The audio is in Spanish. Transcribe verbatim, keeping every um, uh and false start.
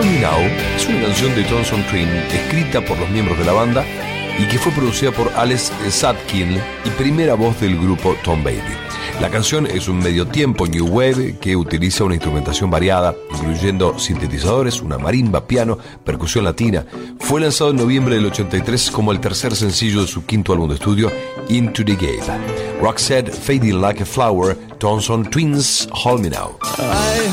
Hold Me Now es una canción de Thompson Twin escrita por los miembros de la banda y que fue producida por Alex Sadkin y primera voz del grupo Tom Bailey. La canción es un medio tiempo new wave que utiliza una instrumentación variada, incluyendo sintetizadores, una marimba, piano, percusión latina. Fue lanzado en noviembre del ochenta y tres como el tercer sencillo de su quinto álbum de estudio, Into the Gate. Roxette, Fading Like a Flower, Thompson Twins, Hold Me Now.